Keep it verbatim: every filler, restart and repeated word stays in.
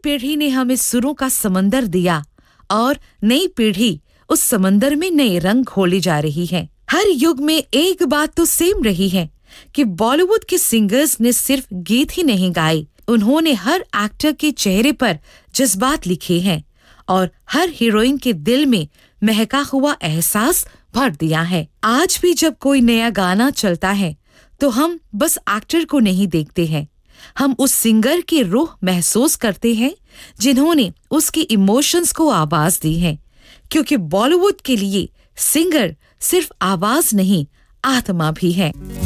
पीढ़ी ने हमें सुरों का समंदर दिया और नई पीढ़ी उस समंदर में नए रंग घोली जा रही है। हर युग में एक बात तो सेम रही है कि बॉलीवुड के सिंगर्स ने सिर्फ गीत ही नहीं गाए, उन्होंने हर एक्टर के चेहरे पर जज्बात लिखे हैं और हर हीरोइन के दिल में महका हुआ एहसास भर दिया है। आज भी जब कोई नया गाना चलता है तो हम बस एक्टर को नहीं देखते हैं, हम उस सिंगर की रूह महसूस करते हैं जिन्होंने उसके इमोशंस को आवाज दी है, क्योंकि बॉलीवुड के लिए सिंगर सिर्फ आवाज नहीं, आत्मा भी है।